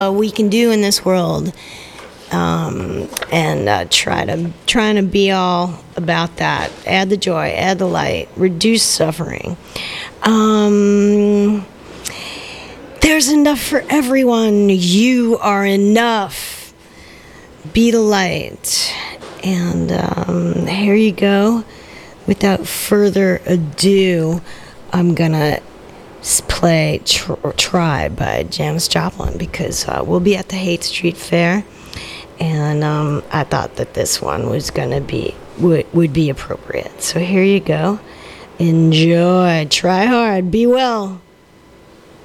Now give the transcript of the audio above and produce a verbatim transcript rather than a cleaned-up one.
uh, we can do in this world, um, and uh, try to trying to be all about that. Add the joy, add the light, reduce suffering. Um, there's enough for everyone. You are enough. Be the light. And um, here you go. Without further ado, I'm gonna play Tr- Try by Janis Joplin, because uh, we'll be at the Haight Street Fair, and um, I thought that this one was gonna be would, would be appropriate. So here you go. Enjoy. Try hard. Be well.